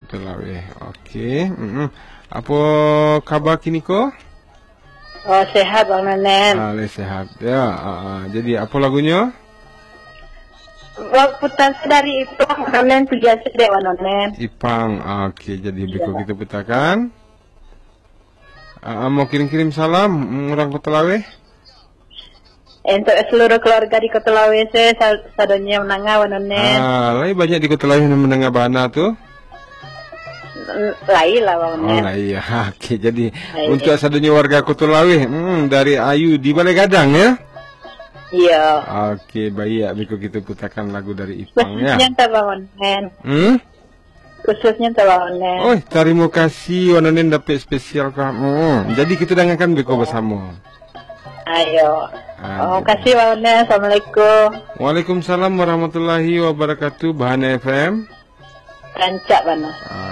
Kutulawe. Okey. Apa khabar kini ko? Oh, sehat Bang Nonen. Sehat. Ya, jadi apa lagunya? Putar dari itu Bang Nonen pujian sedek Bang Nonen. Ipang. Okey, jadi berikut kita putarkan. Mau kirim-kirim salam orang Kutulawe? Untuk seluruh keluarga di Kutulawe sadonya menangah Bang Nonen. Lain banyak di Kutulawe yang mendengar bahana tu. Lain lah Bang Nonen. Lah iya. Okey, jadi untuk sadonya warga Kutulawe, dari Ayu di Balai Gadang ya. Iya. Okey, baik. Berikut kita putarkan lagu dari Ipang ya. Khususnya untuk Bang Nonen. Khususnya untuk Bang Nonen. Oh, terima kasih Wanonen dapat spesial kamu. Jadi kita dengarkan beko bersama. Ayo. Kasih Bang Nonen. Assalamualaikum. Waalaikumsalam warahmatullahi wabarakatuh. Bahana FM. Rancak Bang Nonen.